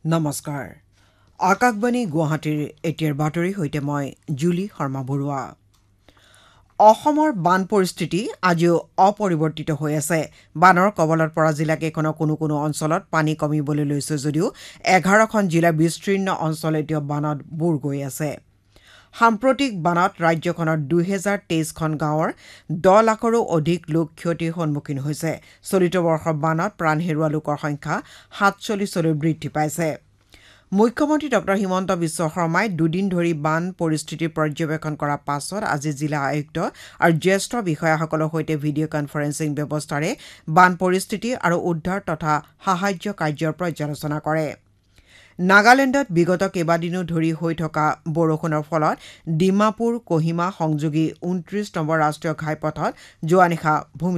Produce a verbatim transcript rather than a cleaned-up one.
নমস্কাৰ আকাশবাণী গুৱাহাটীৰ এতিয়াৰ বাতৰি হৈতে মই জুলি শৰ্মা বৰুৱা অসমৰ বান পৰিস্থিতি আজিও অপৰিৱৰ্তিত হৈ আছে বানৰ কবলত পৰা জিলাকেইখনৰ কোনো কোনো অঞ্চলত পানী কমিবলৈ লৈছে যদিও এঘাৰখন জিলা বিস্তীৰ্ণ অঞ্চল এতিয়া বানত বুৰ গৈ আছে সাম্প্ৰতিক বানত ৰাজ্যখনৰ দুই হাজাৰ তেইছখন গাঁৱৰ দহ লাখৰো অধিক লোক ক্ষতিৰ সন্মুখীন হৈছে চলিত বৰ্ষৰ বানত প্ৰাণ হেৰুওৱা লোকৰ সংখ্যা সাতচল্লিছলৈ বৃদ্ধি পাইছে মুখ্যমন্ত্ৰী ডক্টৰ হিমন্ত বিশ্ব শৰ্মাই দুদিন ধৰি বান পৰিস্থিতি পৰ্যবেক্ষণ কৰাৰ পাছত আজি জিলা আয়ুক্ত আৰু জ্যেষ্ঠ বিষয়াসকলৰ সৈতে ভিডিঅ' কনফাৰেন্সিং ব্যৱস্থাৰে বান পৰিস্থিতি আৰু উদ্ধাৰ তথা সাহায্য কাৰ্যৰ পৰ্যালোচনা কৰে নাগালেণ্ডত বিগত কেইবাদিনো ধৰি হৈ থকা বৰষুণৰ ফলত ডিমাপুৰ কহিমা সংযোগী ঊনত্ৰিশ নম্বৰ ৰাষ্ট্ৰীয় ঘাইপথত যোৱা নিশা ভূমি